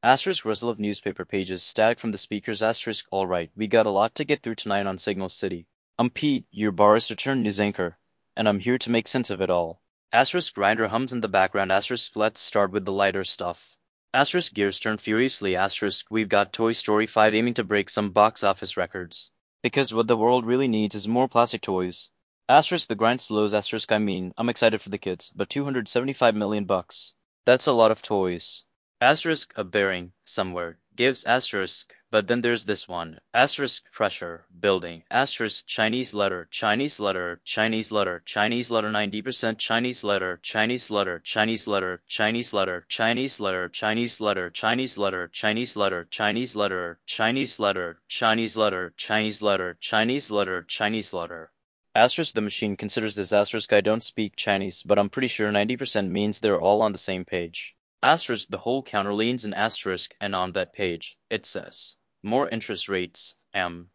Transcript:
Asterisk rustle of newspaper pages, static from the speakers. Asterisk alright, we got a lot to get through tonight on Signal City. I'm Pete, your barrister turned news anchor, and I'm here to make sense of it all. Asterisk grinder hums in the background. Asterisk let's start with the lighter stuff. Asterisk gears turn furiously. Asterisk we've got Toy Story 5 aiming to break some box office records. Because what the world really needs is more plastic toys. Asterisk the grind slows. Asterisk I'm excited for the kids, but 275 million bucks. That's a lot of toys. Asterisk a bearing somewhere gives asterisk, but then there's this one. Asterisk pressure building. Asterisk Chinese letter, Chinese letter, Chinese letter, Chinese letter 90% Chinese letter, Chinese letter, Chinese letter, Chinese letter, Chinese letter, Chinese letter, Chinese letter, Chinese letter, Chinese letter, Chinese letter, Chinese letter, Chinese letter, Chinese letter, Chinese letter. Asterisk the machine considers this. Asterisk I don't speak Chinese, but I'm pretty sure 90% means they're all on the same page. Asterisk the whole counter leans an asterisk, and on that page, it says, more interest rates,